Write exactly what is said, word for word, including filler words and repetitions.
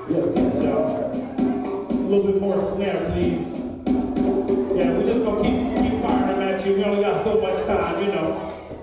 Yes, yes, y'all. A little bit more snare, please. Yeah, we're just gonna keep keep firing them at you. We only got so much time, you know.